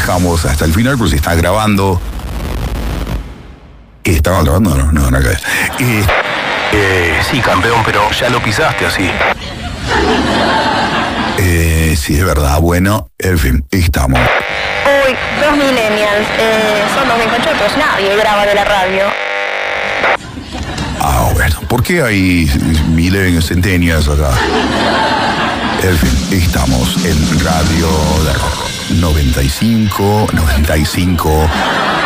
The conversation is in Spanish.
dejamos hasta el final, pero se está grabando. ¿Estaba grabando? No, no acá. Sí, campeón, pero ya lo pisaste así. Sí, es verdad. Bueno, en fin, estamos. Uy, dos millennials. Son dos bizcochotos. Nadie graba de la radio. Ah, bueno. ¿Por qué hay millennials, centennials acá? En fin, estamos en Radio de Rock 95.